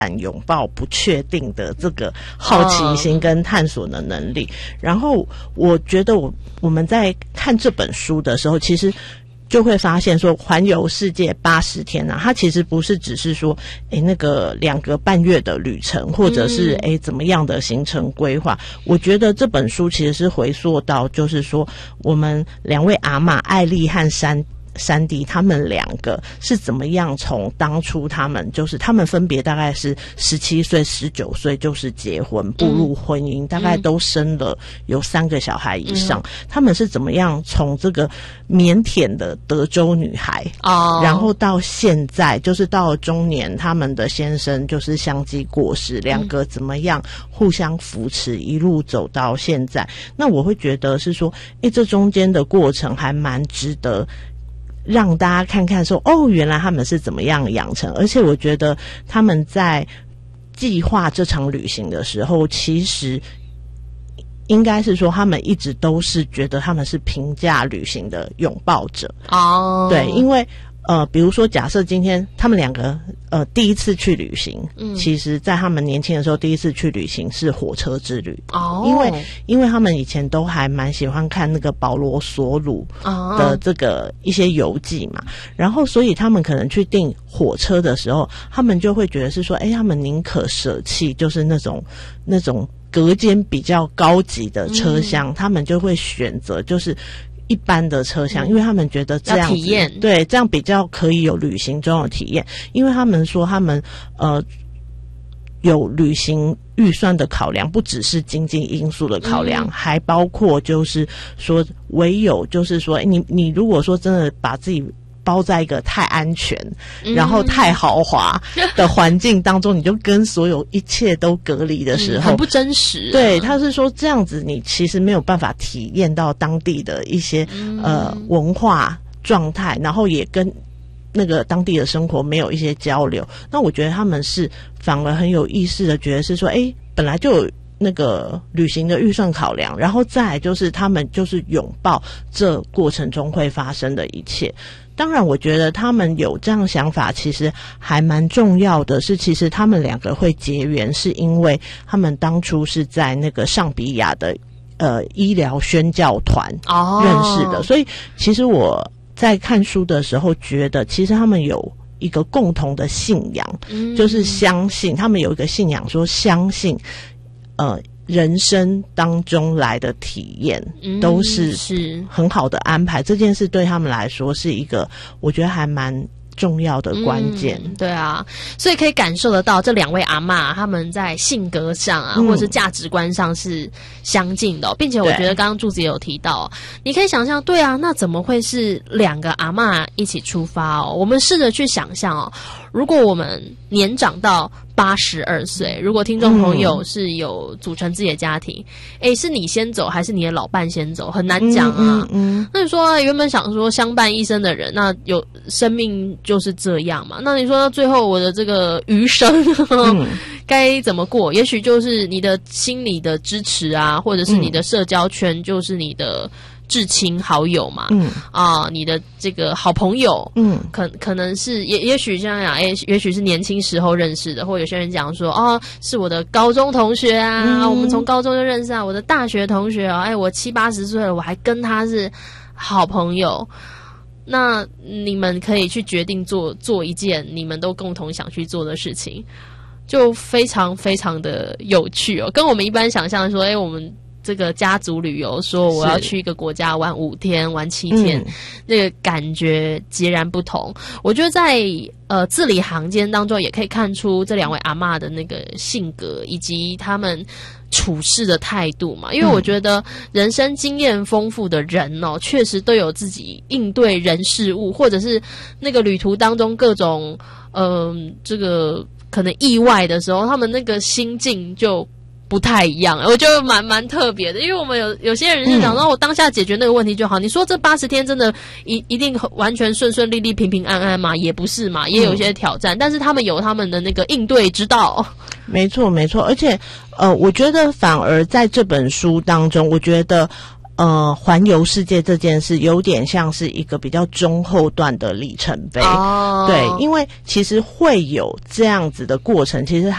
拥抱不确定的这个好奇心跟探索的能力。然后我觉得我们在看这本书的时候，其实就会发现说环游世界80天啊，它其实不是只是说那个2个半月的旅程，或者是怎么样的行程规划。我觉得这本书其实是回溯到就是说我们2位阿嬷艾丽和珊迪他们2个是怎么样从当初他们分别大概是17岁19岁就是结婚步入婚姻，大概都生了有3个小孩以上，他们是怎么样从这个腼腆的德州女孩然后到现在就是到了中年，他们的先生就是相继过世，2个怎么样互相扶持一路走到现在。那我会觉得是说这中间的过程还蛮值得让大家看看说原来他们是怎么样养成。而且我觉得他们在计划这场旅行的时候，其实应该是说他们一直都是觉得他们是平价旅行的拥抱者对，因为比如说假设今天他们2个第一次去旅行其实在他们年轻的时候第一次去旅行是火车之旅因为他们以前都还蛮喜欢看那个保罗索鲁的这个一些游记嘛然后所以他们可能去订火车的时候，他们就会觉得是说他们宁可舍弃就是那种隔间比较高级的车厢他们就会选择就是一般的车厢因为他们觉得这样子体验对这样比较可以有旅行中的体验。因为他们说他们有旅行预算的考量，不只是经济因素的考量还包括就是说唯有就是说你如果说真的把自己包在一个太安全然后太豪华的环境当中你就跟所有一切都隔离的时候很不真实对，他是说这样子你其实没有办法体验到当地的一些文化状态，然后也跟那个当地的生活没有一些交流。那我觉得他们是反而很有意识的觉得是说本来就有那个旅行的预算考量，然后再来就是他们就是拥抱这过程中会发生的一切。当然我觉得他们有这样想法其实还蛮重要的是其实他们2个会结缘是因为他们当初是在那个上比亚的医疗宣教团认识的所以其实我在看书的时候觉得其实他们有一个共同的信仰就是相信他们有一个信仰说相信人生当中来的体验都是很好的安排这件事对他们来说是一个我觉得还蛮重要的关键对啊，所以可以感受得到这2位阿嬷他们在性格上或者是价值观上是相近的并且我觉得刚刚柱子也有提到你可以想象对啊，那怎么会是2个阿嬷一起出发我们试着去想象如果我们年长到82岁，如果听众朋友是有组成自己的家庭是你先走还是你的老伴先走很难讲啊那你说原本想说相伴一生的人那有生命就是这样嘛那你说最后我的这个余生该怎么过也许就是你的心理的支持或者是你的社交圈就是你的至亲好友嘛你的这个好朋友可能是也许这样讲也许是年轻时候认识的或有些人讲说是我的高中同学我们从高中就认识我的大学同学我70-80岁了我还跟他是好朋友那你们可以去决定做一件你们都共同想去做的事情就非常非常的有趣跟我们一般想象说我们这个家族旅游说我要去一个国家玩5天玩7天那个感觉截然不同我觉得在字里行间当中也可以看出这2位阿嬷的那个性格以及他们处事的态度嘛因为我觉得人生经验丰富的人确实都有自己应对人事物或者是那个旅途当中各种这个可能意外的时候他们那个心境就不太一样我觉得蛮特别的因为我们有些人是想说我当下解决那个问题就好你说这80天真的一定完全顺顺利利平平安安吗也不是嘛也有一些挑战但是他们有他们的那个应对之道没错没错而且我觉得反而在这本书当中我觉得环游世界这件事有点像是一个比较中后段的里程碑。对，因为其实会有这样子的过程，其实